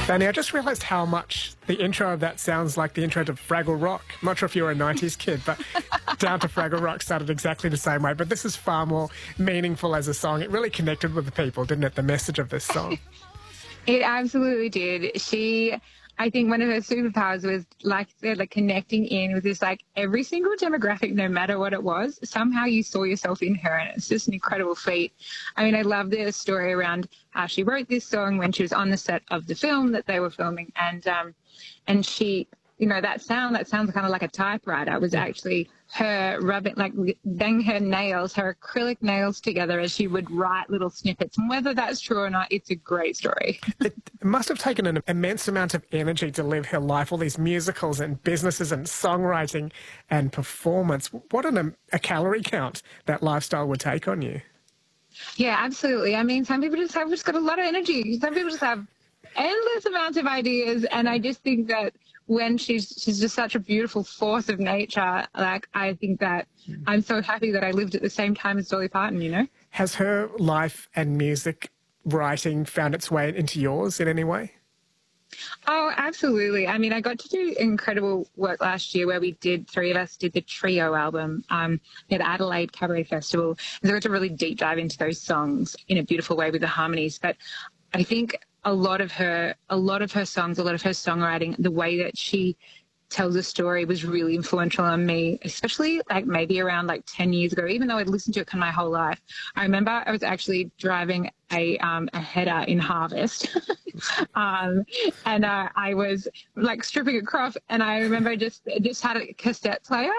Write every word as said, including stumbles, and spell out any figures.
Danny, I just realised how much the intro of that sounds like the intro to Fraggle Rock. I'm not sure if you were a nineties kid, but Down to Fraggle Rock started exactly the same way. But this is far more meaningful as a song. It really connected with the people, didn't it, the message of this song? It absolutely did. She, I think one of her superpowers was, like I said, like connecting in with this, like every single demographic, no matter what it was, somehow you saw yourself in her, and it's just an incredible feat. I mean, I love the story around how she wrote this song when she was on the set of the film that they were filming, and um, and she, you know, that sound that sounds kind of like a typewriter was actually her rubbing, like banging her nails, her acrylic nails together as she would write little snippets. And whether that's true or not, it's a great story. It must have taken an immense amount of energy to live her life, all these musicals and businesses and songwriting and performance. What an, a calorie count that lifestyle would take on you. Yeah, absolutely. I mean, some people just have just got a lot of energy. Some people just have endless amounts of ideas, and I just think that when she's she's just such a beautiful force of nature, like I think that I'm so happy that I lived at the same time as Dolly Parton, you know? Has her life and music writing found its way into yours in any way? Oh, absolutely. I mean, I got to do incredible work last year where we did, three of us did the trio album um, at Adelaide Cabaret Festival. And so I got to really deep dive into those songs in a beautiful way with the harmonies. But I think a lot of her, a lot of her songs, a lot of her songwriting, the way that she tells a story was really influential on me, especially like maybe around like ten years ago, even though I'd listened to it kind of my whole life. I remember I was actually driving a, um, a header in Harvest um, and uh, I was like stripping a crop, and I remember just, just had a cassette player